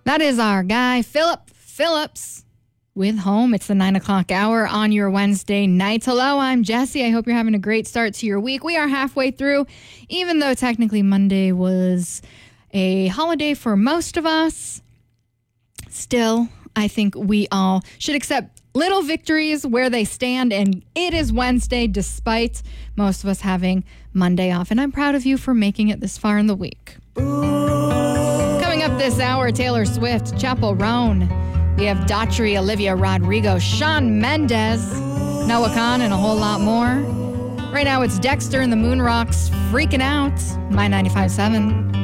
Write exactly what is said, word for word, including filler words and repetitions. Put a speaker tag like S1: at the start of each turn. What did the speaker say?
S1: That is our guy, Philip Phillips, with Home. It's the nine o'clock hour on your Wednesday night. Hello, I'm Jesse. I hope you're having a great start to your week. We are halfway through, even though technically Monday was a holiday for most of us. Still, I think we all should accept little victories where they stand, and it is Wednesday despite most of us having Monday off. And I'm proud of you for making it this far in the week. Coming up this hour, Taylor Swift, Chappell Roan. We have Daughtry, Olivia Rodrigo, Shawn Mendes, Noah Kahan, and a whole lot more. Right now, it's Dexter and the Moon Rocks freaking out. My ninety-five point seven.